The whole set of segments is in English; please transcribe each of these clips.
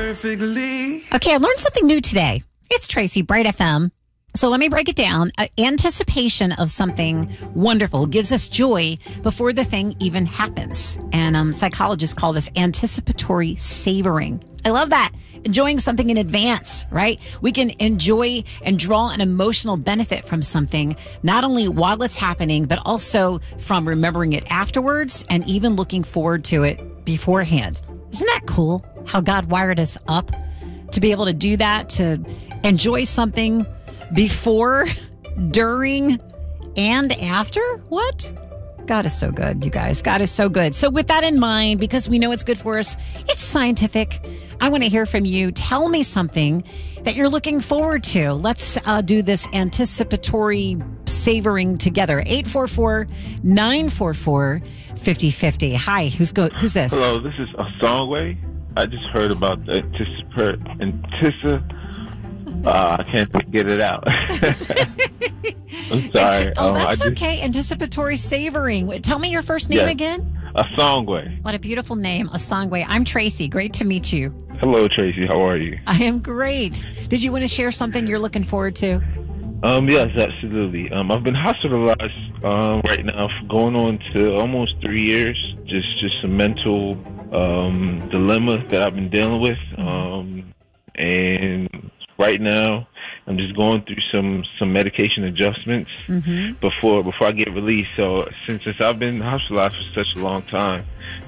perfectly. Okay, I learned something new today. It's Tracy, Bright FM. So let me break it down. Anticipation of something wonderful gives us joy before the thing even happens. And psychologists call this anticipatory savoring. I love that. Enjoying something in advance, right? We can enjoy and draw an emotional benefit from something, not only while it's happening, but also from remembering it afterwards and even looking forward to it beforehand. Isn't that cool how God wired us up to be able to do that, to enjoy something before, during, and after? What? God is so good, you guys. God is so good. So with that in mind, because we know it's good for us, it's scientific. I want to hear from you. Tell me something that you're looking forward to. Let's do this anticipatory savoring together. 844-944-5050. Hi, who's this? Hello, this is Asangwe. I just heard about the I can't get it out. I'm sorry. That's okay. Anticipatory savoring. Tell me your first name again. Asangwe. What a beautiful name, Asangwe. I'm Tracy. Great to meet you. Hello, Tracy. How are you? I am great. Did you want to share something you're looking forward to? Yes, absolutely. I've been hospitalized right now for going on to almost 3 years. Just a mental dilemma that I've been dealing with. And right now, I'm just going through some medication adjustments before I get released. So since I've been hospitalized for such a long time,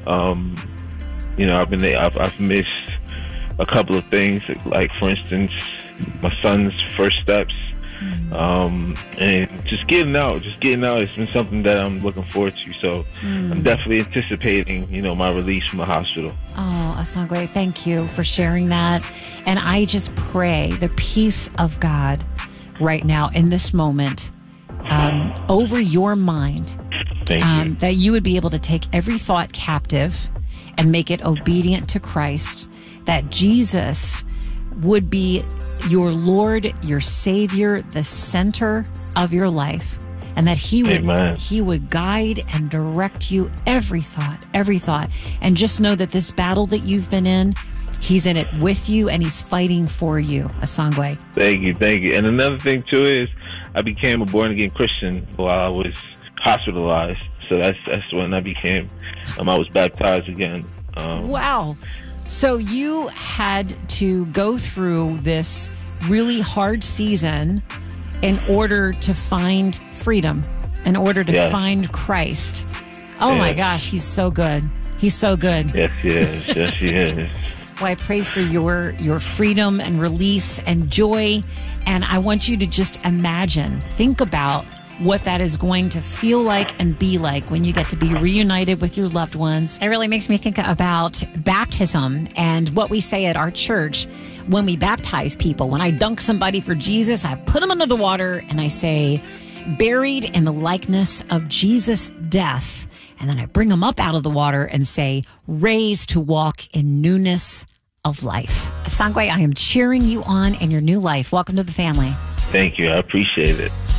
I've missed a couple of things, like for instance, my son's first steps, and just getting out. It's been something that I'm looking forward to. So I'm definitely anticipating, my release from the hospital. Oh, Asangwe, thank you for sharing that. And I just pray the peace of God right now in this moment over your mind. Thank you. That you would be able to take every thought captive and make it obedient to Christ. That Jesus would be your Lord, your Savior, the center of your life, and that He would guide and direct you every thought, and just know that this battle that you've been in, He's in it with you and He's fighting for you. Asangwe. Thank you. And another thing too is I became a born again Christian while I was hospitalized. So that's when I became. I was baptized again. Wow. So you had to go through this really hard season in order to find freedom, in order to find Christ. Oh my gosh, He's so good. He's so good. Yes, he is. Yes, he is. Well, I pray for your freedom and release and joy. And I want you to just think about what that is going to feel like and be like when you get to be reunited with your loved ones. It really makes me think about baptism and what we say at our church when we baptize people. When I dunk somebody for Jesus, I put them under the water and I say, buried in the likeness of Jesus' death. And then I bring them up out of the water and say, raised to walk in newness of life. Asangwe, I am cheering you on in your new life. Welcome to the family. Thank you. I appreciate it.